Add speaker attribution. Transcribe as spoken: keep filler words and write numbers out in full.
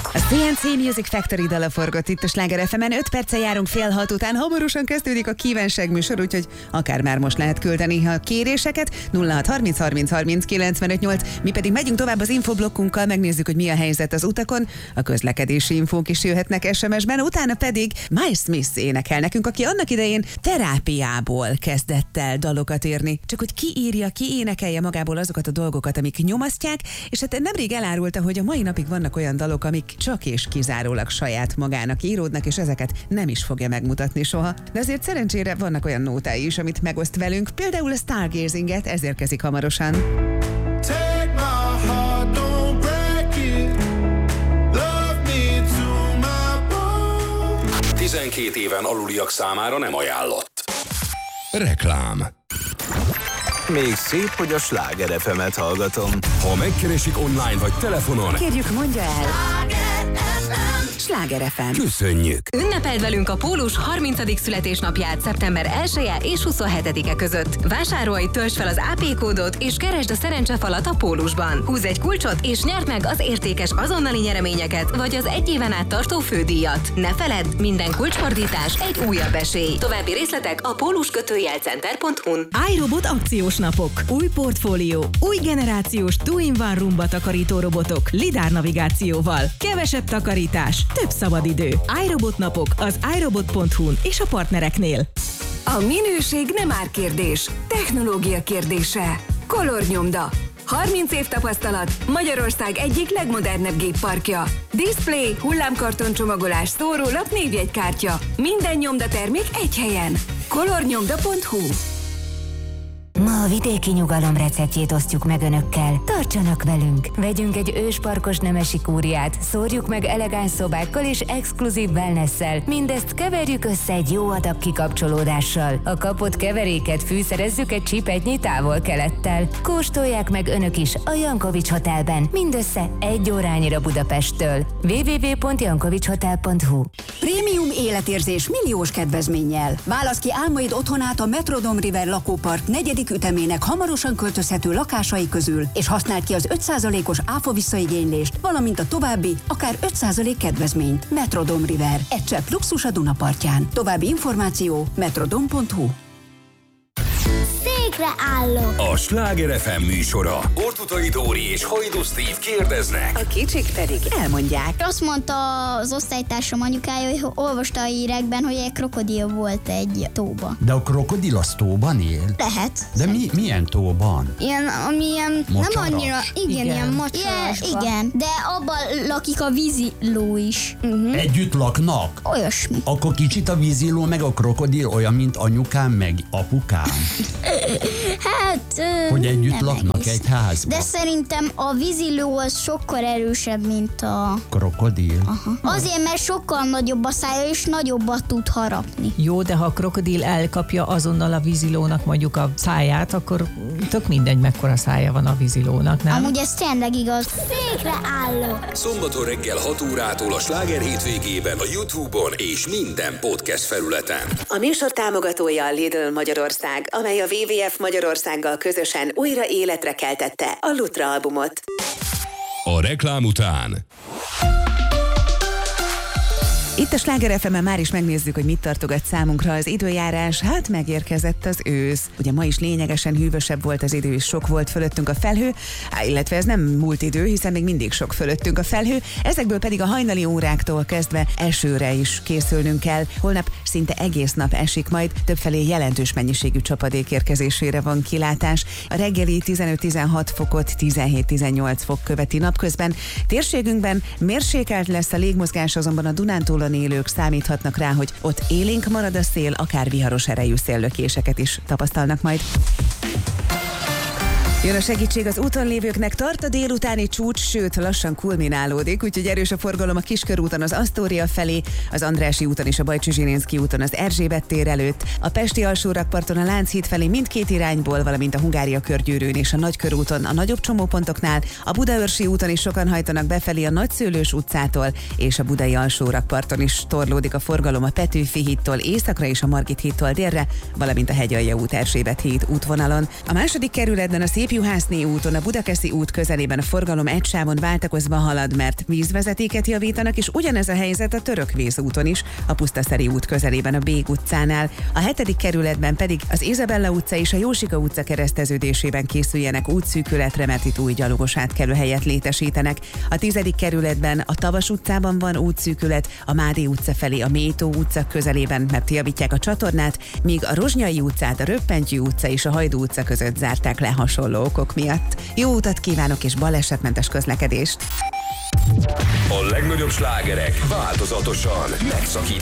Speaker 1: A C N C Music Factory dala forgott itt a Sláger ef emen, öt perccel járunk fél hat után, hamarosan kezdődik a kívánság műsor, úgyhogy akár már most lehet küldeni a kéréseket. nulla hat harminc harminc harminc kilencvenöt nyolc. Mi pedig megyünk tovább az infoblokkunkkal, megnézzük, hogy mi a helyzet az utakon, a közlekedési infók is jöhetnek es em es-ben, utána pedig Miles Smith énekel nekünk, aki annak idején terápiából kezdett el dalokat írni. Csak hogy ki írja, ki énekelje magából azokat a dolgokat, amik nyomasztják, és hát nemrég elárulta, hogy a mai napig vannak olyan dalok, amik csak és kizárólag saját magának íródnak, és ezeket nem is fogja megmutatni soha. De azért szerencsére vannak olyan nótái is, amit megoszt velünk, például a Stargazinget, ez érkezik hamarosan.
Speaker 2: tizenkét éven aluliak számára nem ajánlott. Reklám.
Speaker 3: Még szép, hogy a Sláger ef emet hallgatom.
Speaker 2: Ha megkeresik online vagy telefonon,
Speaker 1: Kérjük, mondja el. Sláger ef em.
Speaker 2: Köszönjük.
Speaker 4: Ünnepeld velünk a Pólus harmincadik születésnapját szeptember elseje és huszonhetedike között. Vásárolj, töltsd fel az á pé kódot és keresd a szerencsefalat a Pólusban. Húzz egy kulcsot és nyerd meg az értékes azonnali nyereményeket vagy az egy éven át tartó fődíjat. Ne feledd, minden kulcsfordítás egy újabb esély. További részletek a pólus kötőjel center pont hu-n.
Speaker 5: iRobot akciós napok. Új portfólió. Új generációs two-in-one rumba takarító robotok. lidár navigációval. Kevesebb takarítás. Több szabadidő. iRobot napok az iRobot pont hu-n és a partnereknél.
Speaker 6: A minőség nem árkérdés, technológia kérdése. Color Nyomda. harminc év tapasztalat, Magyarország egyik legmodernebb gépparkja. Display, hullámkarton csomagolás, szórólap, névjegykártya. Minden nyomdatermék egy helyen. color nyomda pont hu.
Speaker 7: Ma a vidéki nyugalom receptjét osztjuk meg önökkel. Tartsanak velünk! Vegyünk egy ősparkos nemesi kúriát, szórjuk meg elegáns szobákkal és exkluzív wellnesszel. Mindezt keverjük össze egy jó adag kikapcsolódással. A kapott keveréket fűszerezzük egy csipetnyi távol-kelettel. Kóstolják meg önök is a Jankovics Hotelben, mindössze egy órányira Budapesttől. double-u double-u double-u pont jankovics hotel pont hu.
Speaker 8: Prémium életérzés milliós kedvezménnyel. Válasz ki álmaid otthonát a Metrodome River lakópark negyedik ütemének hamarosan költözhető lakásai közül, és használd ki az öt százalékos áfa visszaigénylést, valamint a további, akár öt százalék kedvezményt. Metrodome River. Egy csepp luxus a Dunapartján. További információ metrodome pont hu.
Speaker 9: Székre állok.
Speaker 2: A Sláger ef em műsora. Ortutai Dóri és Hajdú Steve kérdeznek.
Speaker 1: A kicsik pedig elmondják.
Speaker 9: Azt mondta az osztálytársam anyukája, hogy olvasta a hírekben, hogy egy krokodil volt egy tóban.
Speaker 10: De a krokodil az tóban él?
Speaker 9: Lehet.
Speaker 10: De mi, milyen tóban?
Speaker 9: Ilyen, amilyen
Speaker 10: Mocsaras?
Speaker 9: nem annyira, igen, igen. ilyen mocsarasba. Igen, de abban lakik a víziló is. Uh-huh.
Speaker 10: Együtt laknak?
Speaker 9: Olyasmi.
Speaker 10: Akkor kicsit a víziló meg a krokodil olyan, mint anyukám meg apukám?
Speaker 9: Hát...
Speaker 10: Hogy együtt
Speaker 9: nem
Speaker 10: laknak
Speaker 9: egész.
Speaker 10: egy házban?
Speaker 9: De szerintem a víziló az sokkal erősebb, mint a...
Speaker 10: Krokodil?
Speaker 9: Aha. Azért, mert sokkal nagyobb a szája, és nagyobbat tud harapni.
Speaker 5: Jó, de ha a krokodil elkapja azonnal a vízilónak mondjuk a száját, akkor tök mindegy, mekkora szája van a vízilónak, nem?
Speaker 9: Amúgy ez tényleg igaz. Székre állok.
Speaker 2: Szombaton reggel hat órától a Sláger hétvégében a YouTube-on és minden podcast felületen.
Speaker 1: A műsor támogatója a Lidl Magyarország, amely a dupla vé vé ef Magyarországgal közösen újra életre keltette a Lutra albumot.
Speaker 2: A reklám után...
Speaker 1: Itt a Sláger ef emen már is megnézzük, hogy mit tartogat számunkra az időjárás. Hát megérkezett az ősz. Ugye ma is lényegesen hűvösebb volt az idő, és sok volt fölöttünk a felhő, Há, illetve ez nem múlt idő, hiszen még mindig sok fölöttünk a felhő. Ezekből pedig a hajnali óráktól kezdve esőre is készülnünk kell. Holnap szinte egész nap esik majd, többfelé jelentős mennyiségű csapadék érkezésére van kilátás. A reggeli tizenöt-tizenhat fokot tizenhét-tizennyolc fok követi napközben. Térségünkben mérsékelt lesz a légmozgás, azonban a Dunántúlon élők számíthatnak rá, hogy ott élénk marad a szél, akár viharos erejű széllökéseket is tapasztalnak majd. Jön a segítség az úton lévőknek, tart a délutáni csúcs, sőt lassan kulminálódik, úgyhogy erős a forgalom a Kiskörúton az Asztória felé, az Andrássy úton és a Bajcsy Zsilinszky úton az Erzsébet tér előtt, a Pesti alsórakparton a Lánchíd felé mindkét irányból, valamint a Hungária körgyűrűn és a Nagykörúton a nagyobb csomópontoknál, a Budaörsi úton is sokan hajtanak befelé a Nagyszőlős utcától, és a Budai alsórakparton is torlódik a forgalom a Petőfi hídtól északra és a Margit hídtól délre, valamint a Hegyalja út Erzsébet híd útvonalon. A második kerületben a Szép Képjuhászné úton, a Budakeszi út közelében a forgalom egy sávon váltakozva halad, mert vízvezetéket javítanak, és ugyanez a helyzet a Törökvíz úton is, a Pusztaszeri út közelében a Bég utcánál. A hetedik kerületben pedig az Izabella utca és a Jósika utca kereszteződésében készüljenek útszűkületre, mert itt új gyalogos átkelőhelyet létesítenek. A tizedik kerületben a Tavas utcában van útszűkület, a Mádi utca felé a Métó utca közelében, mert javítják a csatornát, míg a Rozsnyai utcát, a Röppentyű utca és a Hajdú utca között zárták le hasonló okok miatt. Jó utat kívánok és balesetmentes közlekedést!
Speaker 2: A legnagyobb slágerek változatosan megszakít.